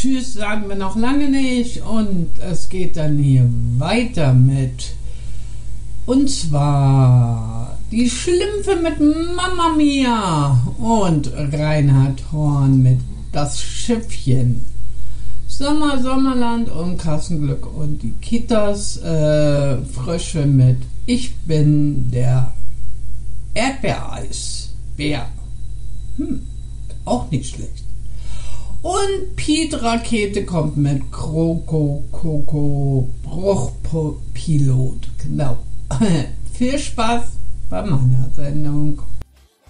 Tschüss sagen wir noch lange nicht und es geht dann hier weiter mit, und zwar die Schlümpfe mit Mamma Mia und Reinhard Horn mit Das Schiffchen. Sommerland und Kassenglück und die Kitas Frösche mit Ich bin der Erdbeereisbär. Auch nicht schlecht. Und Piet Rakete kommt mit Kroko Koko Bruchpilot. Genau. Viel Spaß bei meiner Sendung.